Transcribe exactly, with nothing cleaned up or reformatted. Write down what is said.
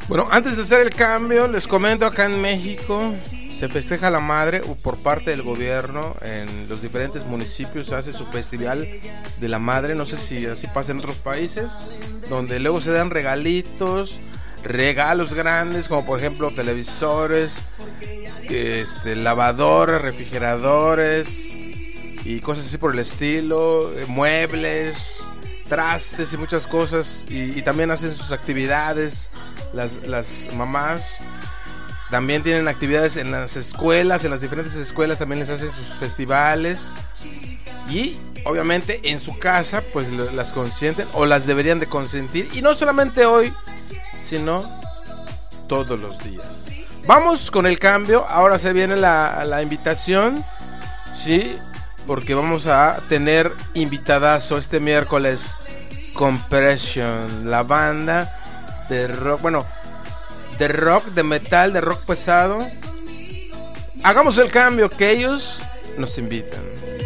Bueno, antes de hacer el cambio, les comento, acá en México se festeja la madre por parte del gobierno. En los diferentes municipios se hace su festival de la madre. No sé si así pasa en otros países, donde luego se dan regalitos, regalos grandes, como por ejemplo televisores, este, lavadoras, refrigeradores y cosas así por el estilo, muebles, trastes y muchas cosas. Y, y también hacen sus actividades las, las mamás. También tienen actividades en las escuelas, en las diferentes escuelas también les hacen sus festivales. Y obviamente en su casa pues las consienten, o las deberían de consentir. Y no solamente hoy, sino todos los días. Vamos con el cambio. Ahora se viene la, la invitación, sí, porque vamos a tener invitadazo este miércoles. Compression, la banda de rock, bueno, de rock, de metal, de rock pesado. Hagamos el cambio, que ellos nos invitan.